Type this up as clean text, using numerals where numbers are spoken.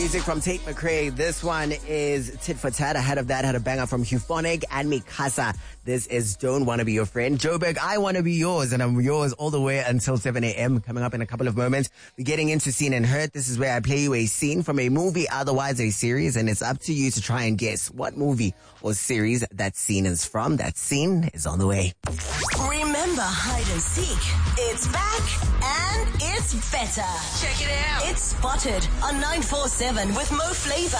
Music from Tate McRae. This one is Tit for Tat. Ahead of that, had a banger from Euphonic and Mikasa. This is Don't Wanna Be Your Friend. Joburg, I Wanna Be Yours, and I'm yours all the way until 7 a.m. Coming up in a couple of moments, we're getting into Seen and Heard. This is where I play you a scene from a movie, otherwise a series, and it's up to you to try and guess what movie or series that scene is from. That scene is on the way. Remember Hide and Seek? It's back and it's better. Check it out. It's Spotted on 947 with Mo Flavor.